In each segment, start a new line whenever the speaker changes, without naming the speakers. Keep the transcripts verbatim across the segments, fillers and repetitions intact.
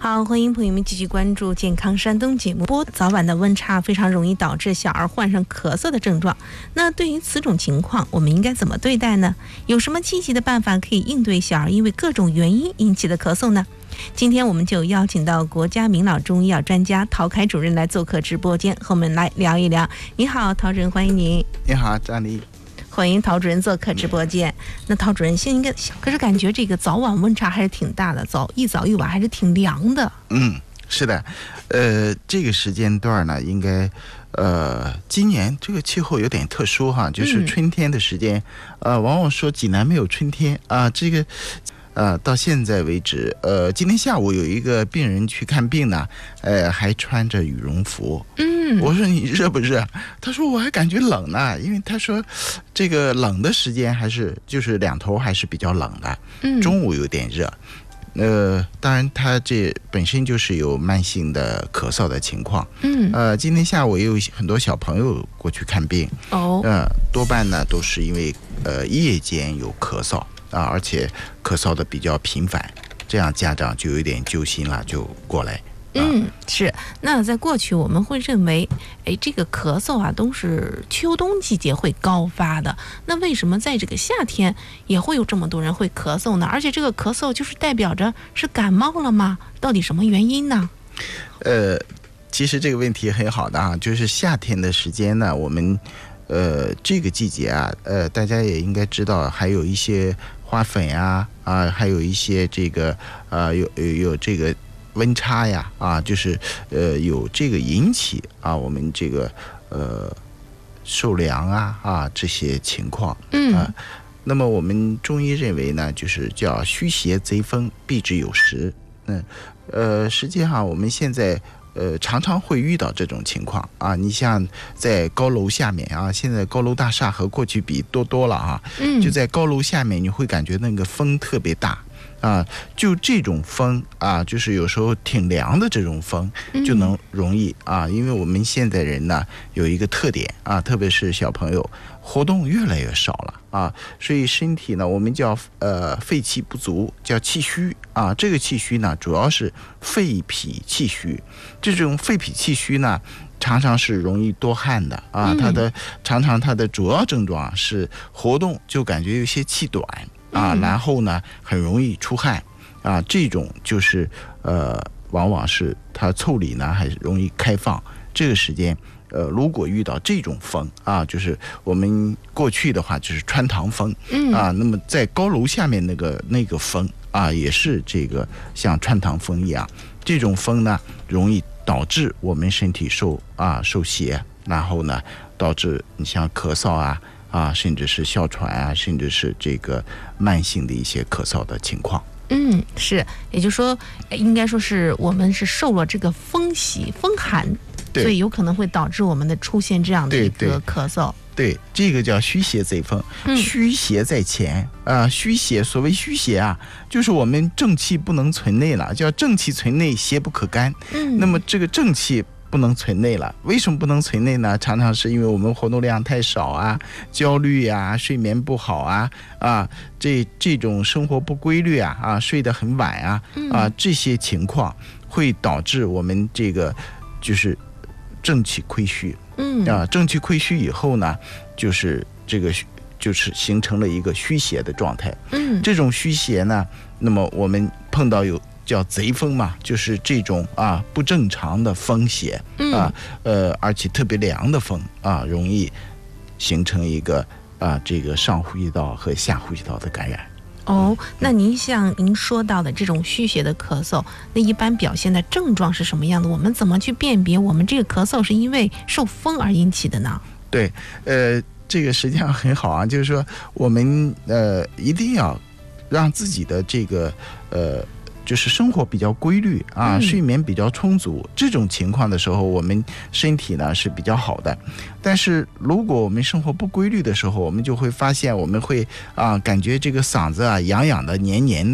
好，欢迎朋友们继续关注健康山东节目。早晚的温差非常容易导致小儿患上咳嗽的症状，那对于此种情况我们应该怎么对待呢？有什么积极的办法可以应对小儿因为各种原因引起的咳嗽呢？今天我们就邀请到国家名老中医药专家陶凯主任来做客直播间，和我们来聊一聊。你好，陶主任，欢迎您。
你好，张丽。
欢迎陶主任做客直播间。那陶主任现在应该，可是感觉这个早晚温差还是挺大的，早一早一晚还是挺凉的。
嗯，是的，呃，这个时间段呢，应该，呃，今年这个气候有点特殊哈，就是春天的时间，嗯、呃，往往说济南没有春天啊、呃，这个。呃，到现在为止，呃，今天下午有一个病人去看病呢，呃，还穿着羽绒服。嗯，我说你热不热？他说我还感觉冷呢，因为他说这个冷的时间还是就是两头还是比较冷的，嗯，中午有点热。呃，当然他这本身就是有慢性的咳嗽的情况。嗯，呃，今天下午也有很多小朋友过去看病。哦，呃，多半呢都是因为呃夜间有咳嗽。啊，而且咳嗽的比较频繁，这样家长就有点揪心了，就过来。啊、
嗯，是。那在过去我们会认为，哎，这个咳嗽啊都是秋冬季节会高发的。那为什么在这个夏天也会有这么多人会咳嗽呢？而且这个咳嗽就是代表着是感冒了吗？到底什么原因呢？
呃，其实这个问题很好的啊，就是夏天的时间呢，我们呃这个季节啊，呃大家也应该知道，还有一些。花粉呀，啊，还有一些这个，呃，有有有这个温差呀，啊，就是呃有这个引起啊，我们这个呃受凉啊啊这些情况，嗯啊，那么我们中医认为呢，就是叫虚邪贼风，避之有时。嗯，呃，实际上我们现在。呃，常常会遇到这种情况啊！你像在高楼下面啊，现在高楼大厦和过去比多多了啊。嗯，就在高楼下面，你会感觉那个风特别大啊。就这种风啊，就是有时候挺凉的这种风，就能容易啊。因为我们现在人呢有一个特点啊，特别是小朋友活动越来越少了啊，所以身体呢，我们叫呃肺气不足，叫气虚啊。这个气虚呢，主要是肺脾气虚。这种肺脾气虚呢，常常是容易多汗的啊。它的常常它的主要症状是活动就感觉有些气短啊，然后呢很容易出汗啊。这种就是呃，往往是它腠理呢还容易开放。这个时间，呃，如果遇到这种风啊，就是我们过去的话就是穿堂风啊，那么在高楼下面那个那个风啊，也是这个像穿堂风一样。这种风呢，容易导致我们身体受啊受邪，然后呢，导致你像咳嗽啊啊，甚至是哮喘啊，甚至是这个慢性的一些咳嗽的情况。
嗯，是，也就是说，应该说是我们是受了这个风袭、风寒，所以有可能会导致我们的出现这样的一个咳嗽。
对，这个叫虚邪贼风，虚邪在前啊、呃。虚邪，所谓虚邪啊，就是我们正气不能存内了，叫正气存内，邪不可干。嗯，那么这个正气不能存内了，为什么不能存内呢？常常是因为我们活动量太少啊，焦虑啊，睡眠不好啊，啊，这这种生活不规律啊，啊，睡得很晚啊，啊，这些情况会导致我们这个就是正气亏虚。嗯啊，正气亏虚以后呢，就是这个就是形成了一个虚邪的状态。嗯，这种虚邪呢，那么我们碰到有叫贼风嘛，就是这种啊不正常的风邪啊，呃，而且特别凉的风啊，容易形成一个啊这个上呼吸道和下呼吸道的感染。
哦，那您像您说到的这种虚邪的咳嗽，那一般表现的症状是什么样的？我们怎么去辨别我们这个咳嗽是因为受风而引起的呢？
对，呃，这个实际上很好啊，就是说我们呃一定要让自己的这个呃。就是生活比较规律啊，嗯、睡眠比较充足，这种情况的时候，我们身体呢是比较好的。但是如果我们生活不规律的时候，我们就会发现我们会啊感觉这个嗓子啊痒痒的、黏黏的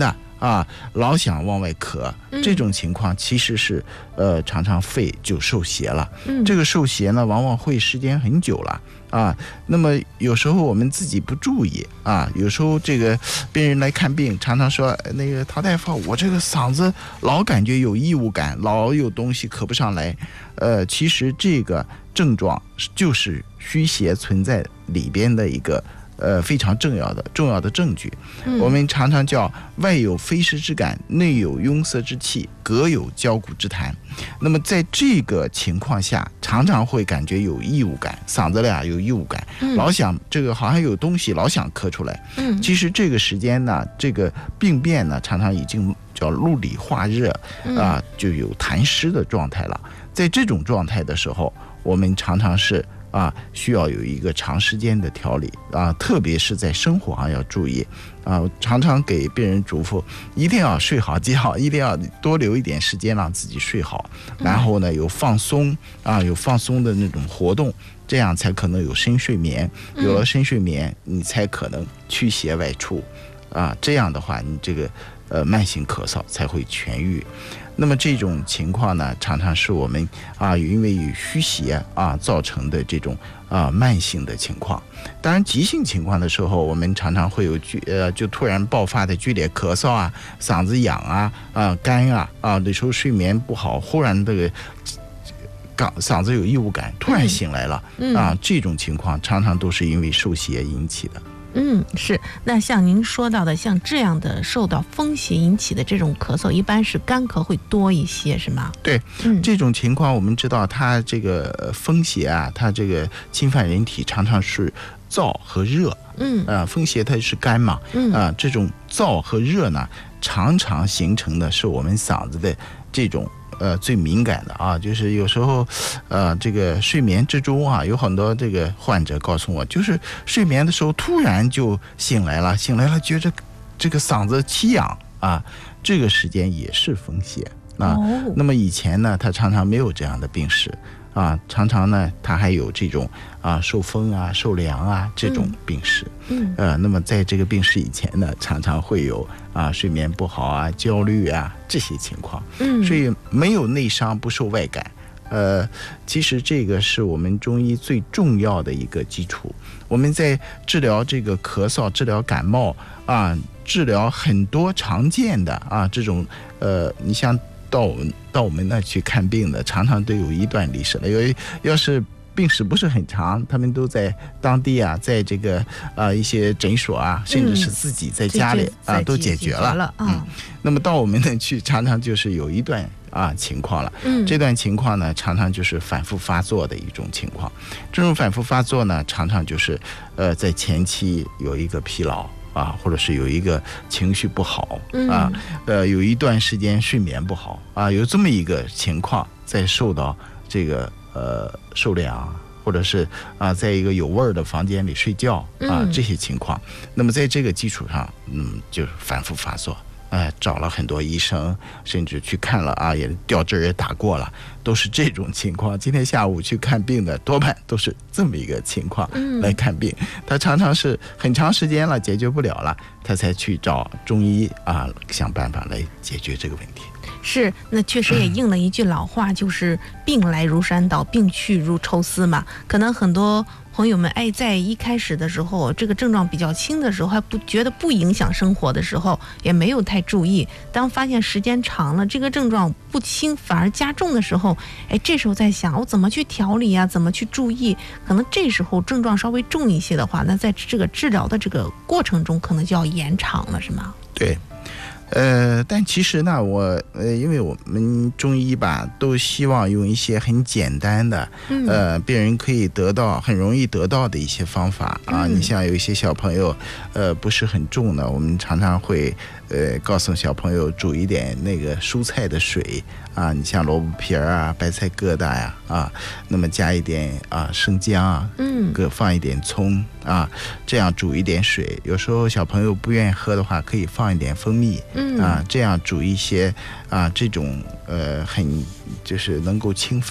啊，老想往外咳，这种情况其实是呃常常肺就受邪了。
嗯，
这个受邪呢，往往会时间很久了啊。那么有时候我们自己不注意啊，有时候这个病人来看病，常常说那个陶大夫，我这个嗓子老感觉有异物感，老有东西咳不上来。呃，其实这个症状就是虚邪存在里边的一个呃非常重要的重要的证据。
嗯、
我们常常叫外有飞湿之感，内有壅塞之气，膈有焦骨之痰。那么在这个情况下，常常会感觉有异物感，嗓子里啊有异物感，
嗯、
老想这个好像有东西，老想咳出来。
嗯，
其实这个时间呢，这个病变呢，常常已经叫陆里化热啊，就有痰湿的状态了。在这种状态的时候，我们常常是啊，需要有一个长时间的调理啊，特别是在生活上要注意啊。常常给病人嘱咐，一定要睡好觉，一定要多留一点时间让自己睡好，然后呢有放松啊，有放松的那种活动，这样才可能有深睡眠。有了深睡眠，你才可能驱邪外出啊。这样的话，你这个呃慢性咳嗽才会痊愈。那么这种情况呢，常常是我们啊，因为有虚邪啊造成的这种啊慢性的情况。当然，急性情况的时候，我们常常会有剧呃，就突然爆发的剧烈咳嗽啊，嗓子痒啊，啊干啊啊，有时候睡眠不好，忽然这个嗓嗓子有异物感，突然醒来了、
嗯、
啊，这种情况常常都是因为受邪引起的。
嗯，是。那像您说到的，像这样的受到风邪引起的这种咳嗽，一般是干咳会多一些，是吗？
对，
嗯、
这种情况我们知道，它这个风邪啊，它这个侵犯人体常常是燥和热。
嗯，
啊、呃，风邪它是干嘛？
嗯
啊、呃，这种燥和热呢，常常形成的是我们嗓子的这种。呃，最敏感的啊，就是有时候，呃，这个睡眠之中啊，有很多这个患者告诉我，就是睡眠的时候突然就醒来了，醒来了觉着这个嗓子气痒啊，这个时间也是风邪啊。
哦、
那么以前呢，他常常没有这样的病史啊，常常呢，他还有这种啊受风啊、受凉啊这种病史。
嗯，
呃，那么在这个病史以前呢，常常会有啊睡眠不好啊、焦虑啊这些情况。
嗯，
所以没有内伤不受外感。呃，其实这个是我们中医最重要的一个基础。我们在治疗这个咳嗽、治疗感冒啊、治疗很多常见的啊这种呃，你像到我们到我们那去看病的，常常都有一段历史了。因为要是病史不是很长，他们都在当地啊，在这个啊、呃、一些诊所啊，甚至是自己在家里、嗯、啊都解决了。
解决了
嗯，那么到我们那去，常常就是有一段啊情况了。
嗯，
这段情况呢，常常就是反复发作的一种情况。这种反复发作呢，常常就是呃在前期有一个疲劳。啊，或者是有一个情绪不好啊，呃，有一段时间睡眠不好啊，有这么一个情况，在受到这个呃受凉，或者是啊，在一个有味儿的房间里睡觉啊，这些情况，那么在这个基础上，嗯，就反复发作。哎，找了很多医生，甚至去看了啊，也吊针也打过了，都是这种情况。今天下午去看病的多半都是这么一个情况来看病。嗯、他常常是很长时间了解决不了了，他才去找中医啊，想办法来解决这个问题。
是，那确实也应了一句老话，就是病来如山倒，病去如抽丝嘛。可能很多朋友们哎，在一开始的时候，这个症状比较轻的时候，还不觉得不影响生活的时候，也没有太注意。当发现时间长了，这个症状不轻反而加重的时候，哎，这时候在想我怎么去调理啊，怎么去注意？可能这时候症状稍微重一些的话，那在这个治疗的这个过程中，可能就要延长了，是吗？
对。呃，但其实呢，我呃，因为我们中医吧，都希望用一些很简单的，嗯、呃，病人可以得到很容易得到的一些方法啊。嗯、你像有一些小朋友，呃，不是很重的，我们常常会呃告诉小朋友煮一点那个蔬菜的水啊，你像萝卜皮儿啊、白菜疙瘩呀 啊, 啊，那么加一点啊生姜啊，嗯，各放一点葱啊，这样煮一点水。有时候小朋友不愿意喝的话，可以放一点蜂蜜。嗯啊，这样煮一些啊，这种呃很就是能够清肺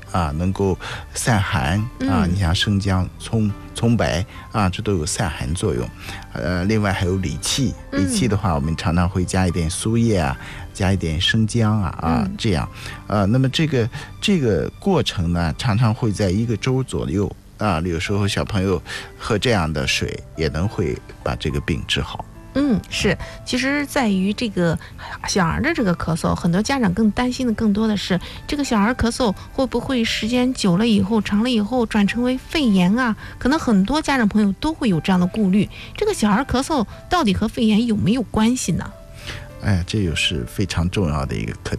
啊，能够散寒啊。你像生姜、葱、葱白啊，这都有散寒作用。呃，另外还有理气，理气的话，我们常常会加一点苏叶啊，加一点生姜啊啊，这样。呃，那么这个这个过程呢，常常会在一个周左右啊。有时候小朋友喝这样的水，也能会把这个病治好。
嗯，是，其实在于这个小儿的这个咳嗽，很多家长更担心的更多的是这个小儿咳嗽会不会时间久了以后、长了以后转成为肺炎啊？可能很多家长朋友都会有这样的顾虑。这个小儿咳嗽到底和肺炎有没有关系呢？
哎，这又是非常重要的一个课题。